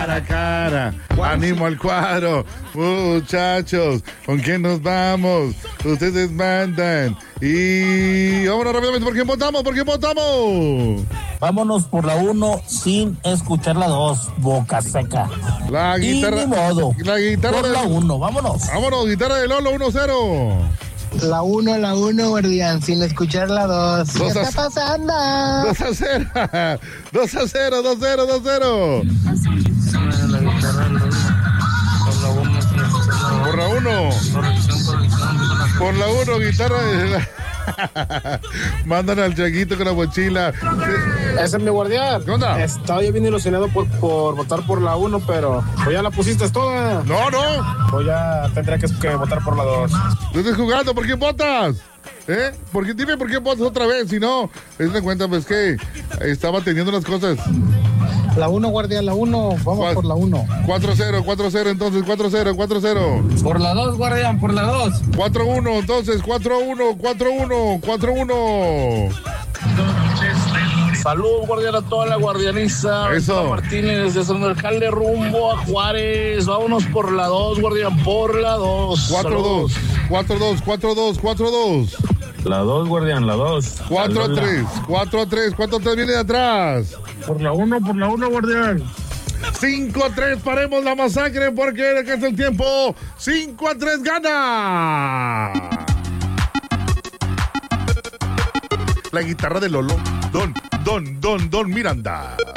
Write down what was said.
a cara. Ánimo al cuadro. Muchachos, ¿con quién nos vamos? Ustedes mandan. Y vámonos rápidamente. ¿Por quién votamos? ¿Por quién votamos? Vámonos por la 1 sin escuchar la 2. Boca seca. La guitarra. Y ni modo. La guitarra por la 1. Vámonos. Vámonos, guitarra de Lolo 1-0. La 1, guardián, sin escuchar la 2. ¿Qué está pasando? 2-0. 2-0. Por la 1. Por la 1, guitarra de la... Mandan al Chaguito con la mochila. Ese es mi guardián. ¿Qué onda? Estaba yo bien ilusionado por votar por la 1, pero pues ya la pusiste toda. No. Pues ya tendría que votar por la 2. Tú estás jugando, ¿por qué votas? Dime por qué votas otra vez, si no, me cuenta pues que estaba teniendo unas cosas. La 1, guardián, la 1. Vamos por la 1. 4-0, entonces 4-0. Por la 2, guardián, por la 2. 4-1, entonces 4-1. Salud, guardián, a toda la guardianiza. Eso. Martínez de San Alcalde rumbo a Juárez. Vámonos por la 2, guardián, por la 2. 4-2. La 2, guardián, la 2. 4-3. 4-3 viene de atrás. Por la 1, guardián. 5-3, paremos la masacre porque acá está el tiempo. 5-3 gana. La guitarra de Lolo. Don Miranda.